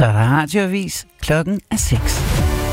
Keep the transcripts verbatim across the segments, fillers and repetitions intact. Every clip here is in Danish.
Så er der radioavis. Klokken er seks.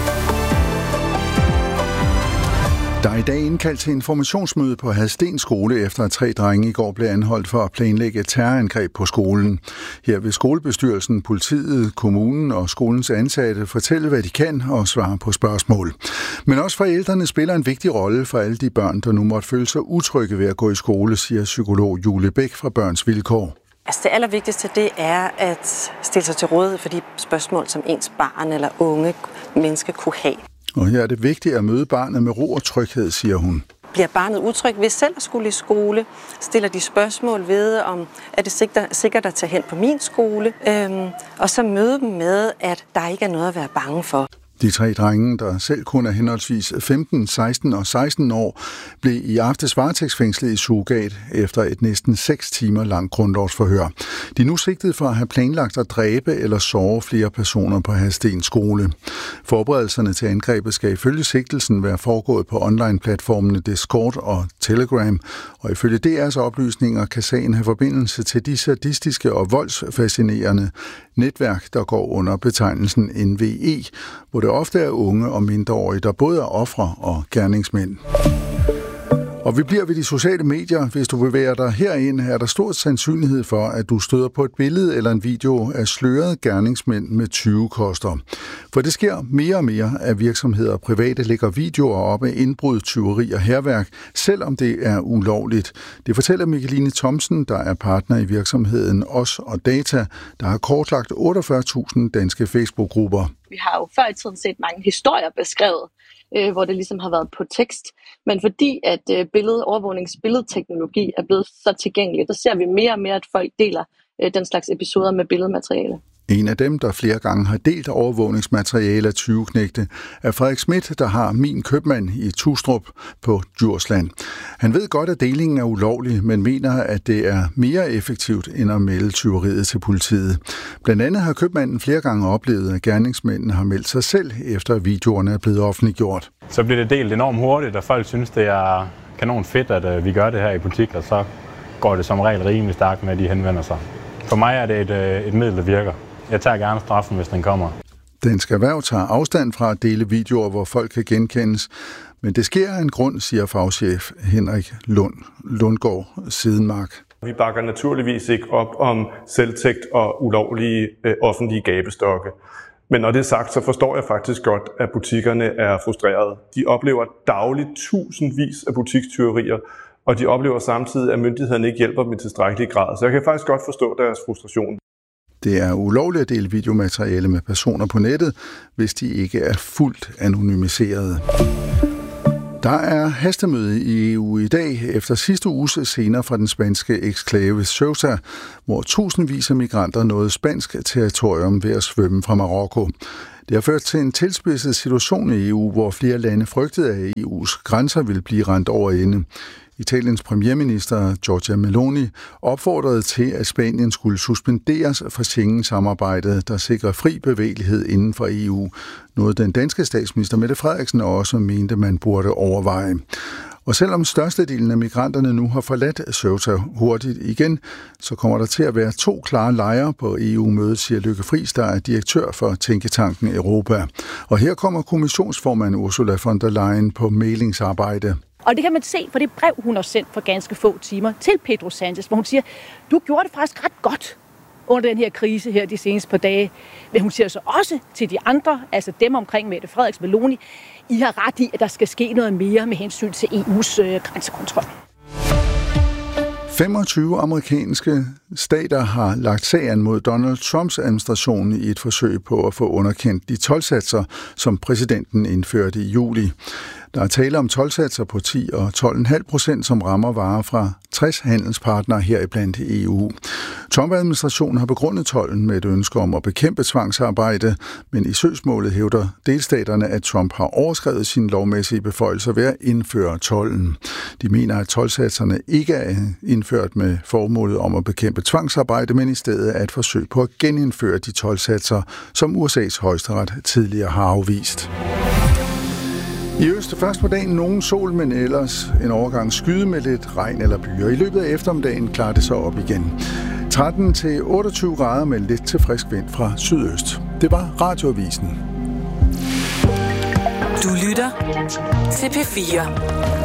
Der er i dag indkaldt til informationsmøde på Hadsten skole, efter at tre drenge i går blev anholdt for at planlægge et terrorangreb på skolen. Her vil skolebestyrelsen, politiet, kommunen og skolens ansatte fortælle, hvad de kan og svare på spørgsmål. Men også forældrene spiller en vigtig rolle for alle de børn, der nu måtte føle sig utrygge ved at gå i skole, siger psykolog Julie Bæk fra Børns Vilkår. Altså det allervigtigste, det er at stille sig til rådighed for de spørgsmål, som ens barn eller unge menneske kunne have. Og her er det vigtigt at møde barnet med ro og tryghed, siger hun. Bliver barnet utryg ved selv at skulle i skole? Stiller de spørgsmål ved, om er det sikkert at tage hen på min skole? Øhm, og så møde dem med, at der ikke er noget at være bange for. De tre drenge, der selv kun er henholdsvis femten, seksten og seksten år, blev i aftes varetægtsfængslet i Sugat efter et næsten seks timer langt grundlovsforhør. De er nu sigtet for at have planlagt at dræbe eller såre flere personer på Hadsten skole. Forberedelserne til angrebet skal ifølge sigtelsen være foregået på online-platformene Discord og Telegram, og ifølge D R's oplysninger kan sagen have forbindelse til de sadistiske og voldsfascinerende netværk, der går under betegnelsen N V E, hvor det ofte er unge og mindreårige, der både er ofre og gerningsmænd. Og vi bliver ved de sociale medier. Hvis du bevæger dig herind, er der stor sandsynlighed for, at du støder på et billede eller en video af slørede gerningsmænd med tyvekoster. For det sker mere og mere, at virksomheder og private lægger videoer op af indbrud, tyveri og hærværk, selvom det er ulovligt. Det fortæller Mikkeline Thomsen, der er partner i virksomheden Os og Data, der har kortlagt otteogfyrre tusind danske Facebook-grupper. Vi har jo før i tiden set mange historier beskrevet, øh, hvor det ligesom har været på tekst. Men fordi at øh, billede, overvågnings billedteknologi er blevet så tilgængeligt, så ser vi mere og mere, at folk deler øh, den slags episoder med billedmateriale. En af dem, der flere gange har delt overvågningsmateriale af tyveknægte, er Frederik Schmidt, der har Min Købmand i Tustrup på Djursland. Han ved godt, at delingen er ulovlig, men mener, at det er mere effektivt end at melde tyveriet til politiet. Blandt andet har købmanden flere gange oplevet, at gerningsmændene har meldt sig selv, efter at videoerne er blevet offentliggjort. Så bliver det delt enormt hurtigt, og folk synes, det er kanon fedt, at vi gør det her i butik, og så går det som regel rimelig stærkt med, at de henvender sig. For mig er det et, et middel, der virker. Jeg tager gerne straffen, hvis den kommer. Dansk Erhverv tager afstand fra at dele videoer, hvor folk kan genkendes. Men det sker af en grund, siger fagchef Henrik Lund, Lundgaard Sidenmark. Vi bakker naturligvis ikke op om selvtægt og ulovlige øh, offentlige gabestokke. Men når det er sagt, så forstår jeg faktisk godt, at butikkerne er frustrerede. De oplever dagligt tusindvis af butikstyverier, og de oplever samtidig, at myndighederne ikke hjælper dem i tilstrækkelig grad. Så jeg kan faktisk godt forstå deres frustration. Det er ulovligt at dele videomateriale med personer på nettet, hvis de ikke er fuldt anonymiserede. Der er hastemøde i E U i dag efter sidste uges scener fra den spanske eksklave Ceuta, hvor tusindvis af migranter nåede spansk territorium ved at svømme fra Marokko. Det har ført til en tilspidset situation i E U, hvor flere lande frygtede, at E U's grænser ville blive rendt over ende. Italiens premierminister Giorgia Meloni opfordrede til, at Spanien skulle suspenderes fra Schengen-samarbejdet, der sikrer fri bevægelighed inden for E U. Noget den danske statsminister Mette Frederiksen også mente, man burde overveje. Og selvom størstedelen af migranterne nu har forladt Ceuta hurtigt igen, så kommer der til at være to klare lejre på E U-mødet, siger Lykke Friis, der er direktør for Tænketanken Europa. Og her kommer kommissionsformand Ursula von der Leyen på mailingsarbejde. Og det kan man se for det brev, hun har sendt for ganske få timer til Pedro Sánchez, hvor hun siger, du gjorde det faktisk ret godt under den her krise her de seneste par dage. Men hun siger så også til de andre, altså dem omkring Mette Frederiksen og Meloni, I har ret i, at der skal ske noget mere med hensyn til E U's øh, grænsekontrol. femogtyve amerikanske stater har lagt sagen mod Donald Trumps administration i et forsøg på at få underkendt de toldsatser, som præsidenten indførte i juli. Der er tale om toldsatser på ti og tolv komma fem procent, som rammer varer fra tres handelspartnere heriblandt E U. Trump-administrationen har begrundet tolden med et ønske om at bekæmpe tvangsarbejde, men i søgsmålet hævder delstaterne, at Trump har overskredet sine lovmæssige beføjelser ved at indføre tolden. De mener, at toldsatserne ikke er indført med formålet om at bekæmpe tvangsarbejde, men i stedet er et forsøg på at genindføre de toldsatser, som U S A's højesteret tidligere har afvist. I øst først på dagen nogen sol, men ellers en overgang skyde med lidt regn eller byer. I løbet af eftermiddagen klarer det sig op igen. tretten til otteogtyve grader med lidt til frisk vind fra sydøst. Det var Radioavisen. Du lytter til P fire.